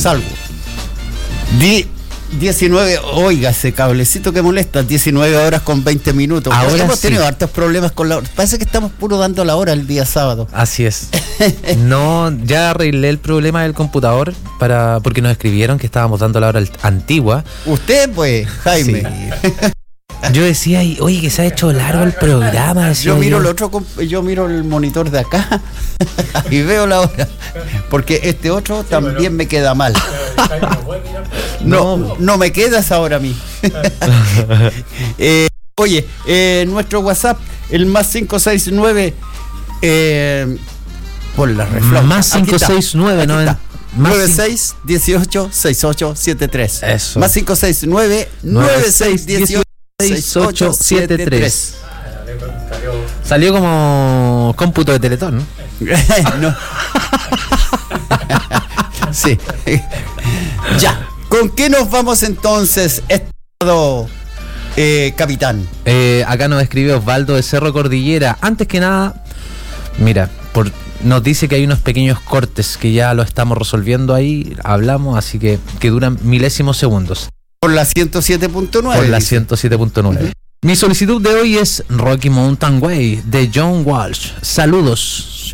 Salvo. 19, oiga, ese cablecito que molesta, 19 horas con 20 minutos. Ahora hemos tenido sí. hartos problemas con la hora. Parece que estamos puro dando la hora el día sábado. Así es. No, ya arreglé el problema del computador porque nos escribieron que estábamos dando la hora antigua. Usted, pues, Jaime. Sí. Yo decía, oye, que se ha hecho largo el programa. Yo miro yo miro el monitor de acá y veo la hora. Porque este otro también me queda mal. No me queda esa hora a mí. Oye, nuestro WhatsApp, el más 569, por la reflexión. Más 569, ¿no? 96 18 68 73. Eso. Más 569 96 18 68 73. Salió como cómputo de Teletón, ¿no? No. Sí. Ya. ¿Con qué nos vamos entonces, estimado capitán? Acá nos escribe Osvaldo de Cerro Cordillera. Antes que nada, mira, nos dice que hay unos pequeños cortes que ya lo estamos resolviendo ahí, hablamos, así que duran milésimos segundos. Por la 107.9. Por la 107.9. Mi solicitud de hoy es Rocky Mountain Way de John Walsh. Saludos.